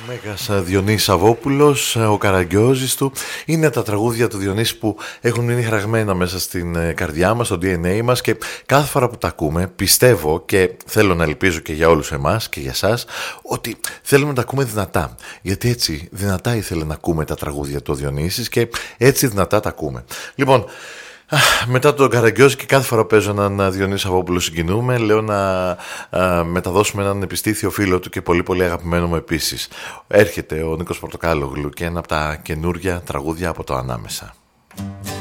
Μέγας Διονύσης Σαββόπουλος, ο Καραγκιόζης του. Είναι τα τραγούδια του Διονύση που έχουν μείνει χαραγμένα μέσα στην καρδιά μας, στο DNA μας, και κάθε φορά που τα ακούμε πιστεύω και θέλω να ελπίζω και για όλους εμάς και για εσάς ότι θέλουμε να τα ακούμε δυνατά, γιατί έτσι δυνατά ήθελε να ακούμε τα τραγούδια του Διονύσης και έτσι δυνατά τα ακούμε. Λοιπόν, μετά τον Καραγκιόζη και κάθε φορά παίζω έναν Διονύση Σαββόπουλο συγκινούμε, λέω να μεταδώσουμε έναν επιστήθιο φίλο του και πολύ πολύ αγαπημένο μου επίσης. Έρχεται ο Νίκος Πορτοκάλογλου και ένα από τα καινούργια τραγούδια από το Ανάμεσα.